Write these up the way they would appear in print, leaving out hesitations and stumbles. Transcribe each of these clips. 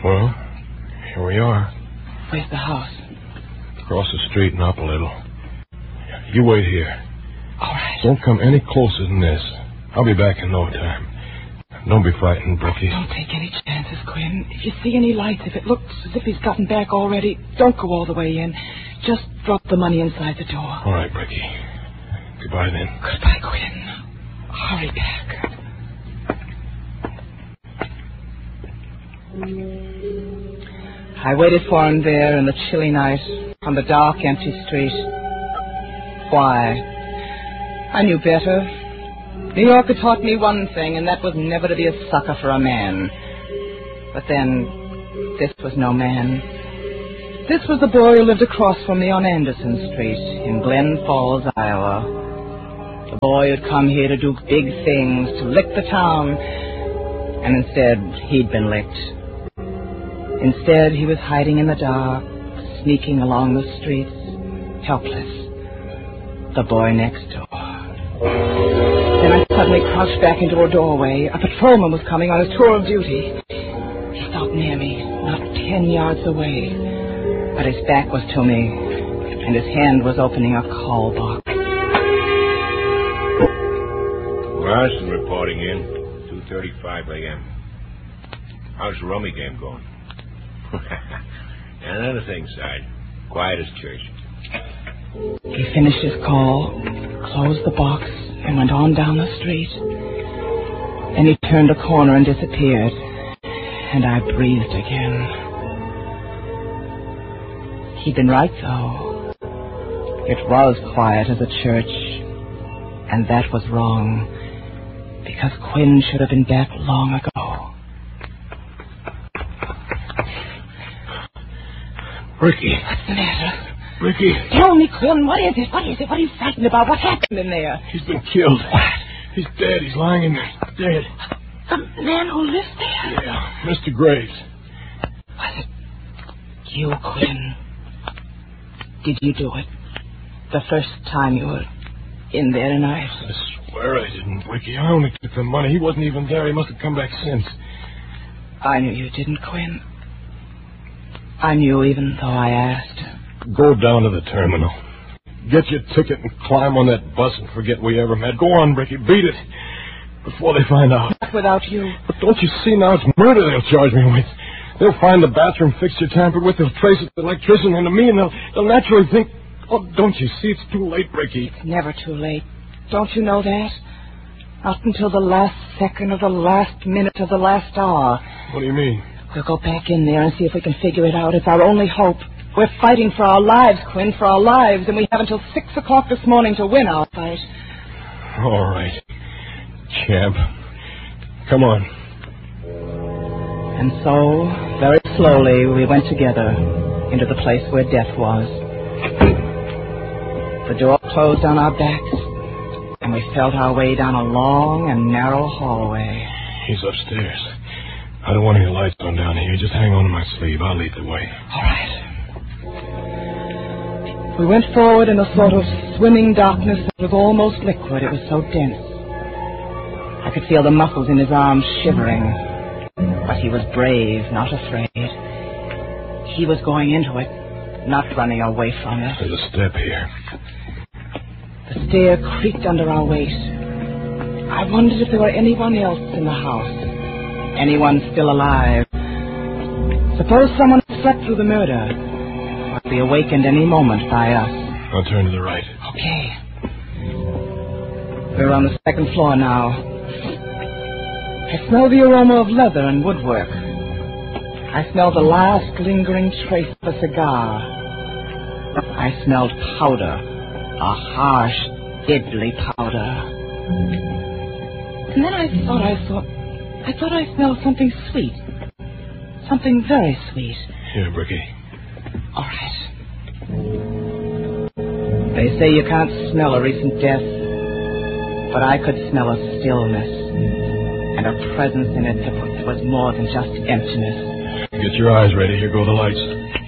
Well, here we are. Where's the house? Across the street and up a little. You wait here. All right. Don't come any closer than this. I'll be back in no time. Don't be frightened, Bricky. Don't take any chances, Quinn. If you see any lights, if it looks as if he's gotten back already, don't go all the way in. Just drop the money inside the door. All right, Bricky. Goodbye, then. Goodbye, Quinn. Hurry back. I waited for him there in the chilly night on the dark, empty street. Why? I knew better. New York had taught me one thing, and that was never to be a sucker for a man. But then, this was no man. This was the boy who lived across from me on Anderson Street in Glen Falls, Iowa. The boy who'd come here to do big things, to lick the town, and instead, he'd been licked. Instead, he was hiding in the dark, sneaking along the streets, helpless. The boy next door. Then I suddenly crouched back into a doorway. A patrolman was coming on his tour of duty. He stopped near me, not 10 yards away. But his back was to me, and his hand was opening a call box. Larson reporting in, 2:35 a.m. How's the rummy game going? And another thing, Side. Quiet as church. He finished his call, closed the box, and went on down the street. Then he turned a corner and disappeared, and I breathed again. He'd been right, though. It was quiet as a church, and that was wrong, because Quinn should have been back long ago. Ricky. What's the matter? Ricky. Tell me, Quinn, what is it? What is it? What are you frightened about? What happened in there? He's been killed. What? He's dead. He's lying in there. Dead. The man who lives there? Yeah, Mr. Graves. Was it you, Quinn? Did you do it? The first time you were in there tonight? I swear I didn't, Ricky. I only took the money. He wasn't even there. He must have come back since. I knew you didn't, Quinn. I knew even though I asked. Go down to the terminal. Get your ticket and climb on that bus and forget we ever met. Go on, Ricky. Beat it. Before they find out. Not without you. But don't you see now? It's murder they'll charge me with. They'll find the bathroom fixture tampered with. They'll trace it to the electrician and to me, and they'll naturally think... Oh, don't you see? It's too late, Ricky. It's never too late. Don't you know that? Not until the last second of the last minute of the last hour. What do you mean? We'll go back in there and see if we can figure it out. It's our only hope. We're fighting for our lives, Quinn, for our lives, and we have until 6 o'clock this morning to win our fight. All right. Champ. Come on. And so, very slowly, we went together into the place where death was. The door closed on our backs, and we felt our way down a long and narrow hallway. He's upstairs. I don't want any lights on down here. Just hang on to my sleeve. I'll lead the way. All right. We went forward in a sort of swimming darkness that was almost liquid. It was so dense. I could feel the muscles in his arms shivering. But he was brave, not afraid. He was going into it, not running away from it. There's a step here. The stair creaked under our weight. I wondered if there were anyone else in the house. Anyone still alive. Suppose someone slept through the murder. Might be awakened any moment by us. I'll turn to the right. Okay. We're on the second floor now. I smell the aroma of leather and woodwork. I smell the last lingering trace of a cigar. I smelled powder. A harsh, deadly powder. And then I thought I smelled something sweet. Something very sweet. Here, Bricky. All right. They say you can't smell a recent death, but I could smell a stillness and a presence in it that was more than just emptiness. Get your eyes ready. Here go the lights.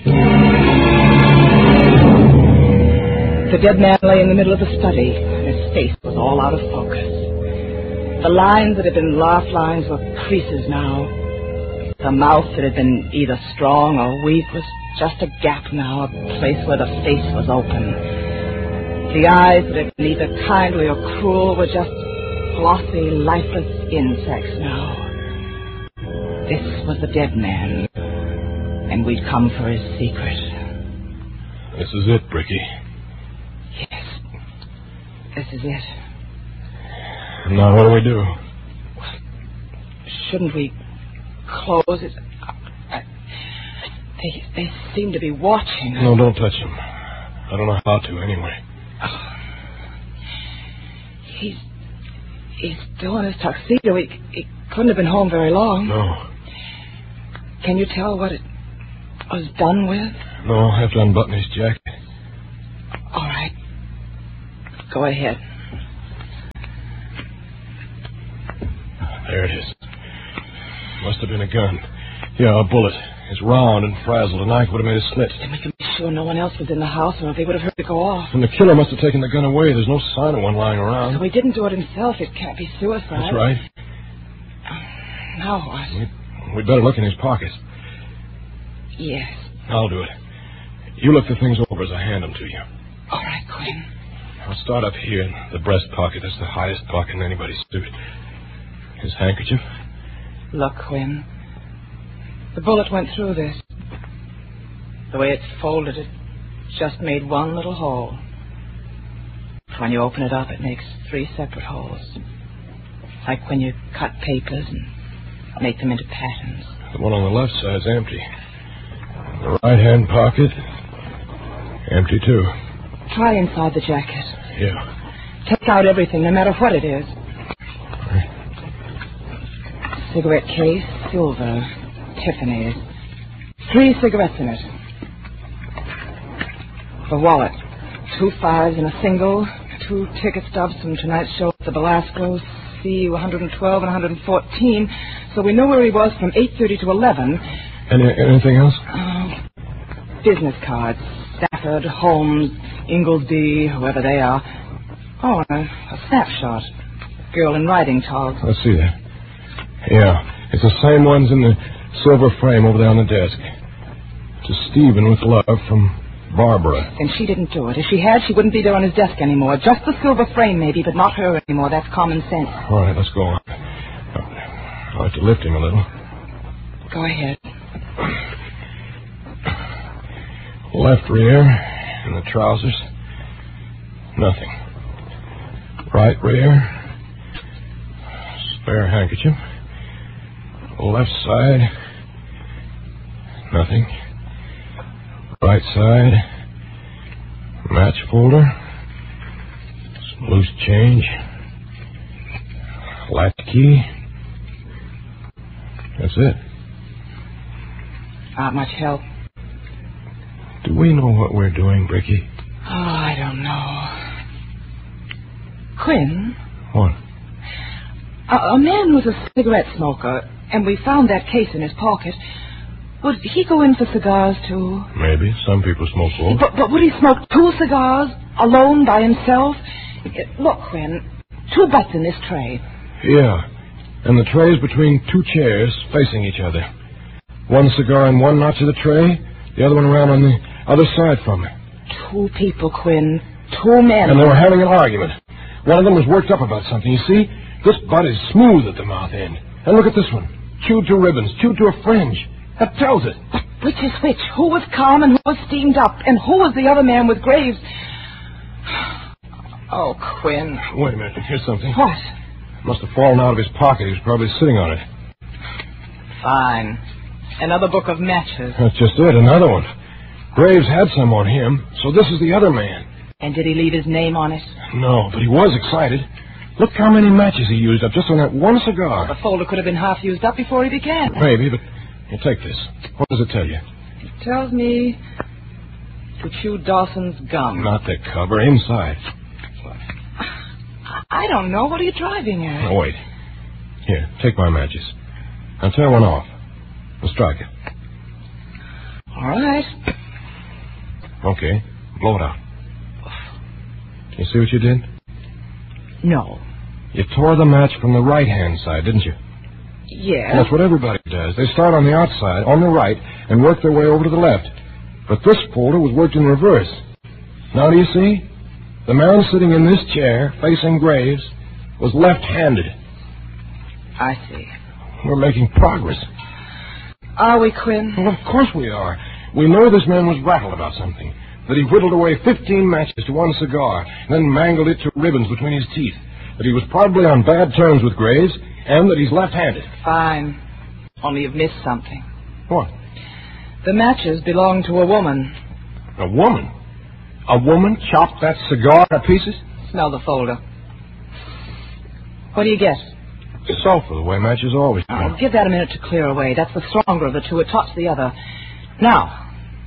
The dead man lay in the middle of the study. His face was all out of focus. The lines that had been laugh lines were creases now. The mouth that had been either strong or weak was just a gap now, a place where the face was open. The eyes that had been either kindly or cruel were just glossy, lifeless insects now. This was the dead man, and we'd come for his secret. This is it, Bricky. Yes, this is it. Now, what do we do? Shouldn't we close it? They seem to be watching. No, don't touch him. I don't know how to, anyway. He's still in his tuxedo. He couldn't have been home very long. No. Can you tell what it was done with? No, I'll have to unbutton his jacket. All right. Go ahead. There it is. Must have been a gun. Yeah, a bullet. It's round and frazzled. A knife would have made a slit. Then we can be sure no one else was in the house, or they would have heard it go off. And the killer must have taken the gun away. There's no sign of one lying around. So he didn't do it himself. It can't be suicide. That's right. Now what? We'd better look in his pockets. Yes. I'll do it. You look the things over as I hand them to you. All right, Quinn. I'll start up here in the breast pocket. That's the highest pocket in anybody's suit. His handkerchief. Look, Quinn. The bullet went through this. The way it's folded, it just made one little hole. When you open it up, it makes 3 separate holes. Like when you cut papers and make them into patterns. The one on the left side's empty. The right-hand pocket, empty too. Try inside the jacket. Yeah. Take out everything, no matter what it is. Right. Cigarette case, silver, Tiffany's. 3 cigarettes in it. The wallet. 2 5s and a single. 2 ticket stubs from tonight's show at the Belasco, C112 and 114. So we know where he was from 8:30 to 11. Anything else? Business cards. Stafford, Holmes, Inglesby, whoever they are. Oh, a snapshot. Girl in riding togs. Let's see that. Yeah, it's the same ones in the silver frame over there on the desk. To Stephen with love from Barbara. Then she didn't do it. If she had, she wouldn't be there on his desk anymore. Just the silver frame, maybe, but not her anymore. That's common sense. All right, let's go on. I'll have to lift him a little. Go ahead. Left rear in the trousers. Nothing. Right rear. Spare handkerchief. Left side. Nothing. Right side. Match folder. Some loose change. Latch key. That's it. Not much help. Do we know what we're doing, Bricky? Oh, I don't know. Quinn? What? A man was a cigarette smoker, and we found that case in his pocket. Would he go in for cigars, too? Maybe. Some people smoke both. But would he smoke 2 cigars, alone, by himself? Look, Quinn, 2 butts in this tray. Yeah. And the tray's between 2 chairs facing each other. 1 cigar in one notch of the tray, the other one around on the other side from it. 2 people, Quinn. 2 men. And they were having an argument. One of them was worked up about something. You see, this butt is smooth at the mouth end. And look at this one. Chewed to ribbons, chewed to a fringe. That tells it. But which is which? Who was calm and who was steamed up? And who was the other man with Graves? Oh, Quinn. Wait a minute. Here's something. What? Must have fallen out of his pocket. He was probably sitting on it. Fine. Another book of matches. That's just it. Another one. Graves had some on him, so this is the other man. And did he leave his name on it? No, but he was excited. Look how many matches he used up just on that one cigar. The folder could have been half used up before he began. Maybe, but here, take this. What does it tell you? It tells me to chew Dawson's gum. Not the cover. Inside. I don't know. What are you driving at? Oh, wait. Here, take my matches. Now tear one off. We'll strike it. All right. Okay. Blow it out. You see what you did? No. You tore the match from the right-hand side, didn't you? Yeah? That's what everybody does. They start on the outside, on the right, and work their way over to the left. But this folder was worked in reverse. Now, do you see? The man sitting in this chair, facing Graves, was left-handed. I see. We're making progress. Are we, Quinn? Well, of course we are. We know this man was rattled about something. That he whittled away 15 matches to one cigar, and then mangled it to ribbons between his teeth. That he was probably on bad terms with Graves, and that he's left-handed. Fine. Only you've missed something. What? The matches belong to a woman. A woman? A woman chopped that cigar to pieces? Smell the folder. What do you guess? Sulfur, the way matches always I'll smell. give that a minute to clear away. That's the stronger of the two. It tops the other. Now.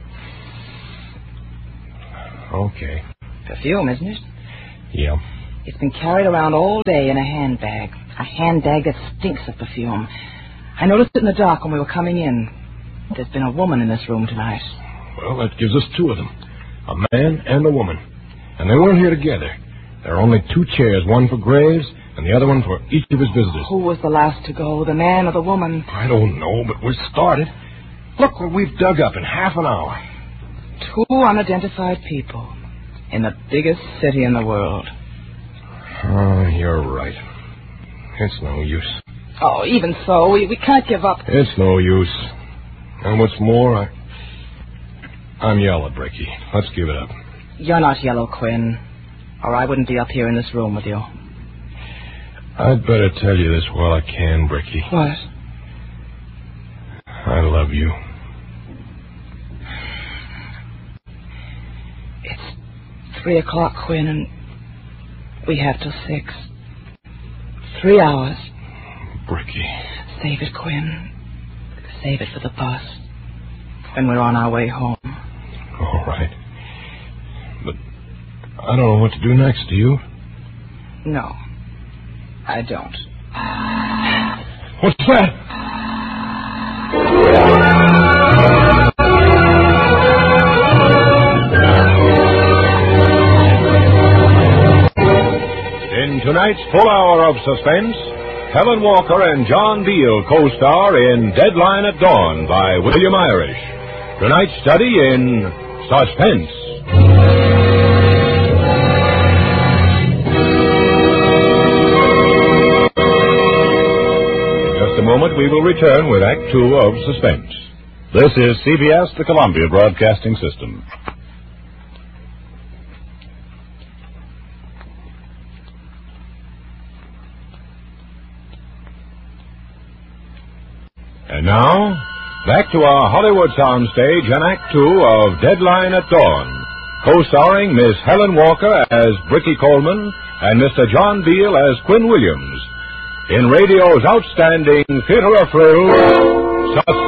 Okay. Perfume, isn't it? Yeah. It's been carried around all day in a handbag. A handbag that stinks of perfume. I noticed it in the dark when we were coming in. There's been a woman in this room tonight. Well, that gives us two of them. A man and a woman. And they weren't here together. There are only two chairs, one for Graves and the other one for each of his visitors. Who was the last to go, the man or the woman? I don't know, but we're started. Look what we've dug up in half an hour. Two unidentified people in the biggest city in the world. Oh, you're right. It's no use. Oh, even so, we can't give up. It's no use. And what's more, I'm yellow, Bricky. Let's give it up. You're not yellow, Quinn, or I wouldn't be up here in this room with you. I'd better tell you this while I can, Bricky. What? I love you. It's 3 o'clock, Quinn, and we have till 6. 3 hours. Bricky. Save it, Quinn. Save it for the bus. When we're on our way home. All right. But I don't know what to do next, do you? No, I don't. What's that? In tonight's full hour of suspense, Helen Walker and John Beal co-star in Deadline at Dawn by William Irish. Tonight's study in suspense. In just a moment, we will return with Act Two of Suspense. This is CBS, the Columbia Broadcasting System. And now, back to our Hollywood soundstage and Act Two of Deadline at Dawn, co-starring Miss Helen Walker as Bricky Coleman and Mr. John Beal as Quinn Williams, in radio's outstanding theater of thrills, Suspense.